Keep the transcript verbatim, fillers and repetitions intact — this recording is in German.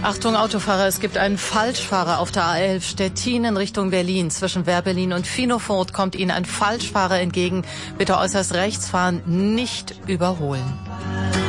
Achtung Autofahrer, es gibt einen Falschfahrer auf der A elf Stettin in Richtung Berlin. Zwischen Wehrberlin und Finofurt kommt Ihnen ein Falschfahrer entgegen. Bitte äußerst rechts fahren, nicht überholen.